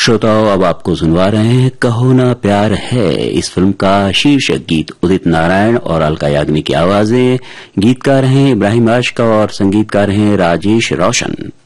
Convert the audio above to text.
श्रोताओं, अब आपको सुनवा रहे हैं कहो ना प्यार है। इस फिल्म का शीर्षक गीत उदित नारायण और अलका याग्निक की आवाजें। गीतकार हैं इब्राहिम आशिक और संगीतकार हैं राजेश रोशन।